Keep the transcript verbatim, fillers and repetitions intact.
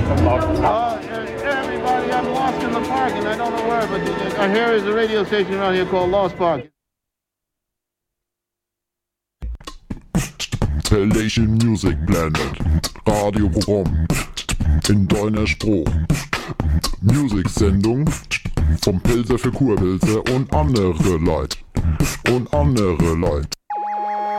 Uh, everybody, I'm lost in the park and I don't know where, but uh, here is a radio station around here called Lost Park. Pelation Music Planet, Radioprogramm in deiner Spruch. Musiksendung vom Pilzer für Kurpilze und andere Leute. Und andere Leute.